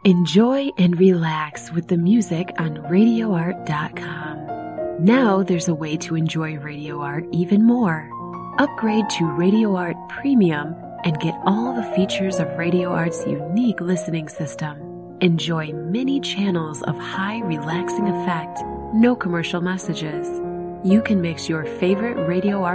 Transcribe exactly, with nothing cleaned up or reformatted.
Enjoy and relax with the music on radio art dot com. Now there's a way to enjoy Radio Art even more. Upgrade to Radio Art Premium and get all the features of Radio Art's unique listening system. Enjoy many channels of high relaxing effect, no commercial messages. You can mix your favorite Radio Art